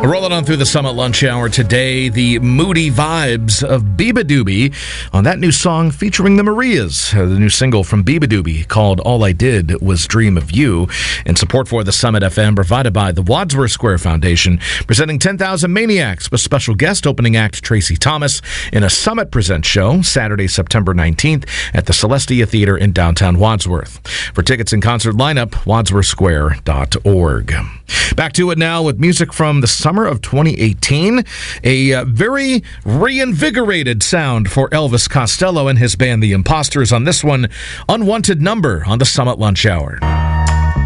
Rolling on through the Summit Lunch Hour today, the moody vibes of Beabadoobee on that new song featuring the Marias, the new single from Beabadoobee called All I Did Was Dream of You, in support for the Summit FM provided by the Wadsworth Square Foundation, presenting 10,000 Maniacs with special guest opening act Tracy Thomas in a Summit Presents show Saturday, September 19th at the Celestia Theater in downtown Wadsworth. For tickets and concert lineup, wadsworthsquare.org. Back to it now with music from the summer of 2018. A very reinvigorated sound for Elvis Costello and his band The Imposters on this one, Unwanted Number on the Summit Lunch Hour.